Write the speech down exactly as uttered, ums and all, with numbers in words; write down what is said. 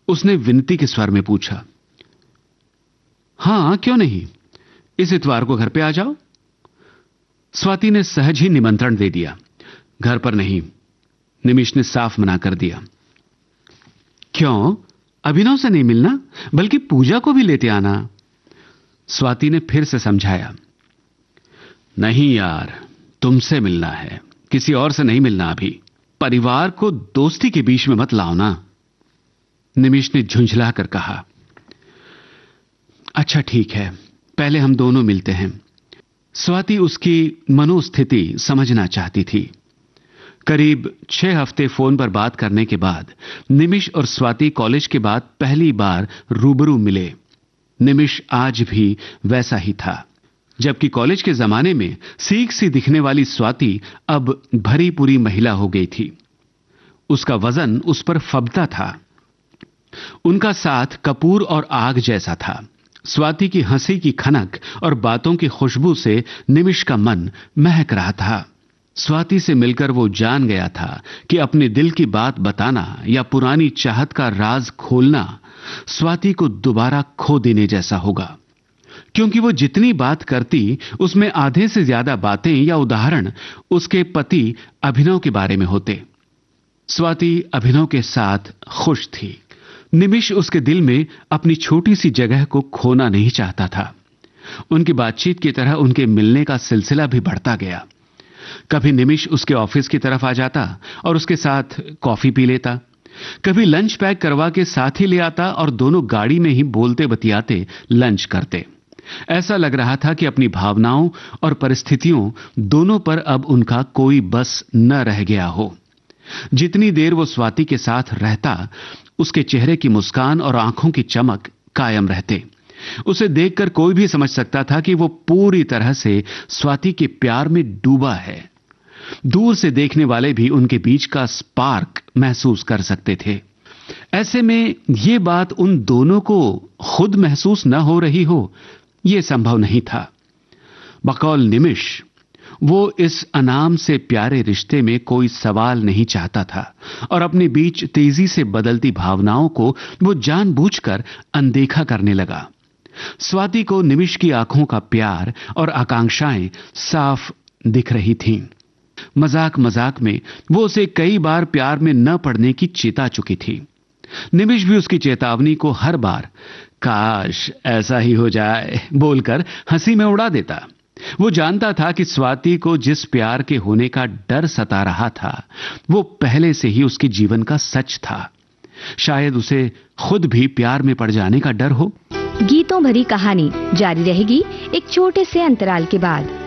उसने विनती के स्वर में पूछा। हां, क्यों नहीं, इस इतवार को घर पे आ जाओ। स्वाति ने सहज ही निमंत्रण दे दिया। घर पर नहीं, निमिष ने साफ मना कर दिया। क्यों, अभिनव से नहीं मिलना, बल्कि पूजा को भी लेते आना। स्वाति ने फिर से समझाया। नहीं यार, तुमसे मिलना है, किसी और से नहीं मिलना। अभी परिवार को दोस्ती के बीच में मत लाओ ना। निमिष ने झुंझला कर कहा। अच्छा ठीक है, पहले हम दोनों मिलते हैं। स्वाति उसकी मनोस्थिति समझना चाहती थी। करीब छह हफ्ते फोन पर बात करने के बाद निमिष और स्वाति कॉलेज के बाद पहली बार रूबरू मिले। निमिष आज भी वैसा ही था, जबकि कॉलेज के जमाने में सीख सी दिखने वाली स्वाति अब भरी पूरी महिला हो गई थी। उसका वजन उस पर फबता था। उनका साथ कपूर और आग जैसा था। स्वाति की हंसी की खनक और बातों की खुशबू से निमिष का मन महक रहा था। स्वाति से मिलकर वो जान गया था कि अपने दिल की बात बताना या पुरानी चाहत का राज खोलना स्वाति को दोबारा खो देने जैसा होगा, क्योंकि वो जितनी बात करती उसमें आधे से ज्यादा बातें या उदाहरण उसके पति अभिनव के बारे में होते। स्वाति अभिनव के साथ खुश थी। निमिष उसके दिल में अपनी छोटी सी जगह को खोना नहीं चाहता था। उनकी बातचीत की तरह उनके मिलने का सिलसिला भी बढ़ता गया। कभी निमिष उसके ऑफिस की तरफ आ जाता और उसके साथ कॉफी पी लेता, कभी लंच पैक करवा के साथ ही ले आता और दोनों गाड़ी में ही बोलते बतियाते लंच करते। ऐसा लग रहा था कि अपनी भावनाओं और परिस्थितियों दोनों पर अब उनका कोई बस न रह गया हो। जितनी देर वो स्वाति के साथ रहता, उसके चेहरे की मुस्कान और आंखों की चमक कायम रहते। उसे देखकर कोई भी समझ सकता था कि वो पूरी तरह से स्वाति के प्यार में डूबा है। दूर से देखने वाले भी उनके बीच का स्पार्क महसूस कर सकते थे। ऐसे में ये बात उन दोनों को खुद महसूस न हो रही हो, यह संभव नहीं था। बकौल निमिष, वो इस अनाम से प्यारे रिश्ते में कोई सवाल नहीं चाहता था और अपने बीच तेजी से बदलती भावनाओं को वो जानबूझकर अनदेखा करने लगा। स्वाति को निमिष की आंखों का प्यार और आकांक्षाएं साफ दिख रही थीं। मजाक मजाक में वो उसे कई बार प्यार में न पड़ने की चेता चुकी थी। निमिष भी उसकी चेतावनी को हर बार काश ऐसा ही हो जाए बोलकर हंसी में उड़ा देता। वो जानता था कि स्वाति को जिस प्यार के होने का डर सता रहा था, वो पहले से ही उसके जीवन का सच था। शायद उसे खुद भी प्यार में पड़ जाने का डर हो। गीतों भरी कहानी जारी रहेगी एक छोटे से अंतराल के बाद।